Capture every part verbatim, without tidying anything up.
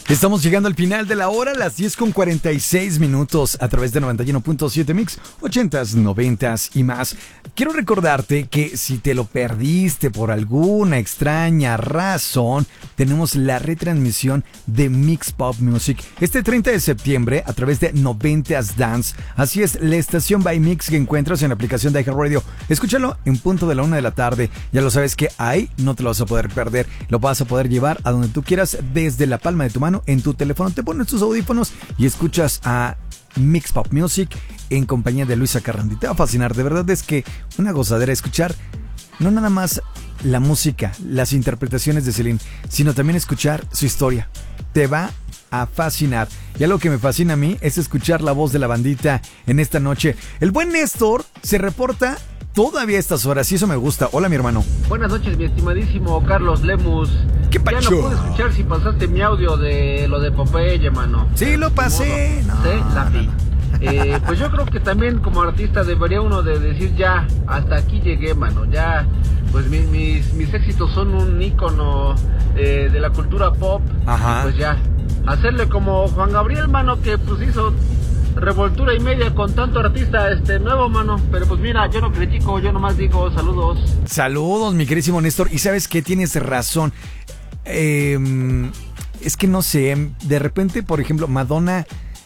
Estamos llegando al final de la hora, las diez con cuarenta y seis minutos a través de noventa y uno punto siete Mix, ochentas, noventas y más. Quiero recordarte que si te lo perdiste por alguna extraña razón, tenemos la retransmisión de Mix Pop Music este treinta de septiembre a través de noventas Dance. Así es, la estación by Mix que encuentras en la aplicación de iHeartRadio. Escúchalo en punto de la una de la tarde. Ya lo sabes que ahí no te lo vas a poder perder. Lo vas a poder llevar a donde tú quieras desde la palma de tu mano. En tu teléfono te pones tus audífonos y escuchas a Mix Pop Music en compañía de Luisa Carrandi. Te va a fascinar, de verdad es que una gozadera escuchar no nada más la música, las interpretaciones de Celine, sino también escuchar su historia. Te va a fascinar. Y algo que me fascina a mí es escuchar la voz de la bandita en esta noche. El buen Néstor se reporta todavía a estas horas y eso me gusta. Hola, mi hermano. Buenas noches, mi estimadísimo Carlos Lemus. ¿Qué pacho? Ya no pude escuchar si pasaste mi audio de lo de Popeye, mano. Sí, lo pasé. No, sí, la vi. Eh, pues yo creo que también como artista debería uno de decir ya, hasta aquí llegué, mano. Ya, pues mis, mis, mis éxitos son un ícono eh, de la cultura pop. Ajá. Pues ya, hacerle como Juan Gabriel, mano, que pues hizo revoltura y media con tanto artista este nuevo, mano. Pero pues mira, yo no critico, yo nomás digo saludos. Saludos, mi querísimo Néstor. Y sabes que tienes razón. Eh, es que no sé, de repente, por ejemplo, Madonna,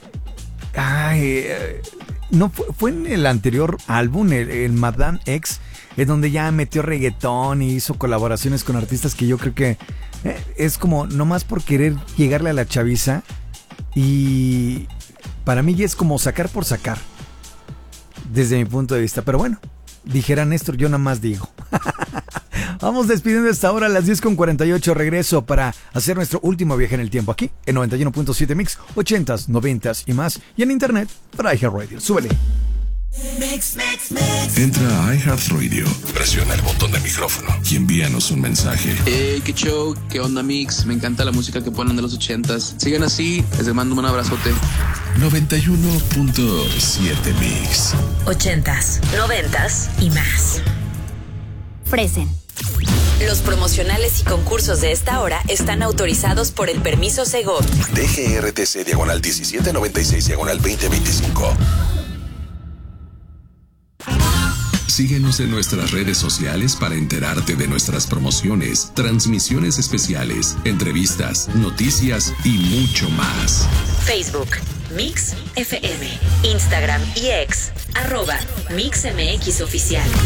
ay, no fue, fue en el anterior álbum, el, el Madame X, es donde ya metió reggaetón y hizo colaboraciones con artistas que yo creo que eh, es como nomás por querer llegarle a la chaviza. Y para mí ya es como sacar por sacar, desde mi punto de vista. Pero bueno, dijera Néstor, yo nada más digo. Vamos despidiendo esta hora a las diez con cuarenta y ocho. Regreso para hacer nuestro último viaje en el tiempo aquí en noventa y uno punto siete Mix, ochentas, noventas y más. Y en internet para iHeartRadio. Súbele. Mix, mix, mix. Entra a iHeartRadio, presiona el botón de micrófono y envíanos un mensaje. Hey, qué show, qué onda, Mix. Me encanta la música que ponen de los ochentas. Sigan así, les mando un abrazote. noventa y uno punto siete Mix. Ochentas, noventas y más. Fresen. Los promocionales y concursos de esta hora están autorizados por el permiso Segov. D G R T C diagonal diecisiete noventa y seis diagonal veinte veinticinco. Síguenos en nuestras redes sociales para enterarte de nuestras promociones, transmisiones especiales, entrevistas, noticias y mucho más. Facebook, Mix F M. Instagram y X, arroba Mix M X Oficial.